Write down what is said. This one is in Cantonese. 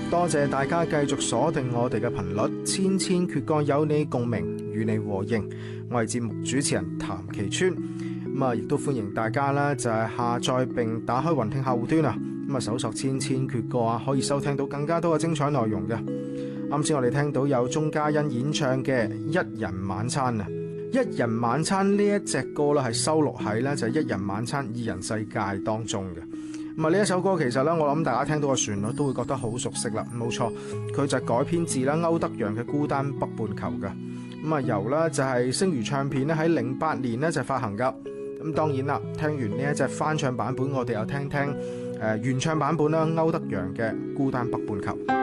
多謝大家繼續鎖定我哋嘅頻率，千千闕歌有你共鳴，與你和應。我係節目主持人譚其川，咁啊，亦都歡迎大家啦，就係下載並打開雲聽客戶端啊，咁啊，搜索千千闕歌啊，可以收聽到更加多嘅精彩內容嘅。啱先我哋聽到有鐘嘉欣演唱嘅《一人晚餐》啊，《一人晚餐》呢一隻歌咧係收錄喺咧就係《一人晚餐二人世界》當中嘅。咁啊，呢一首歌其實咧，我諗大家聽到個旋律都會覺得好熟悉啦。冇錯，佢就係改編自啦歐德陽嘅《孤單北半球》嘅。咁啊，由咧就係星娛唱片咧喺08年咧就發行噶。咁當然啦，聽完呢一隻翻唱版本，我哋又聽聽原唱版本啦，歐德陽嘅《孤單北半球》。